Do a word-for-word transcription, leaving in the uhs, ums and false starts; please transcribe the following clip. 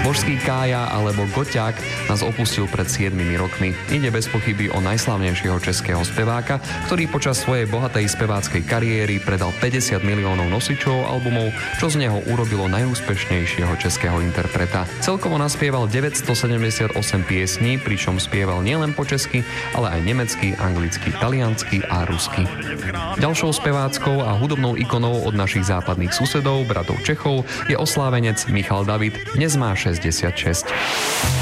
Božský Kája alebo Goťák nás opustil pred siedmimi rokmi. Ide bez pochyby o najslavnejšieho českého speváka, ktorý počas svojej bohatej speváckej kariéry predal päťdesiat miliónov nosičov albumov, čo z neho urobilo najúspešnejšieho českého interpreta. Celkovo naspieval deväťstosedemdesiatosem piesní, pričom spieval nielen po česky, ale aj nemecky, anglicky, taliansky a rusky. Ďalšou speváckou a hudobnou ikonou od našich západných susedov, bratov Čechov, je oslávenec Michal David. Dnes má šesťdesiatšesť.